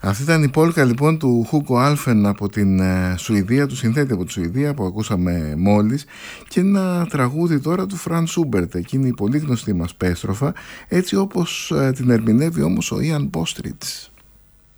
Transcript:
Αυτή ήταν η πόλκα λοιπόν του Χούκο Άλφεν από την Σουηδία, του συνθέτη από τη Σουηδία που ακούσαμε μόλις, και ένα τραγούδι τώρα του Φραν Σούμπερτ, εκείνη η πολύ γνωστή μας πέστροφα, έτσι όπως την ερμηνεύει όμως ο Ιαν Μπόστριτς.